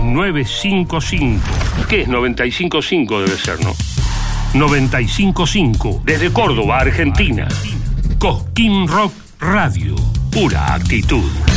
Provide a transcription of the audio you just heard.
955. ¿Qué es 955? Debe ser, ¿no? 955. Desde Córdoba, Argentina. Cosquín Rock Radio. Pura actitud.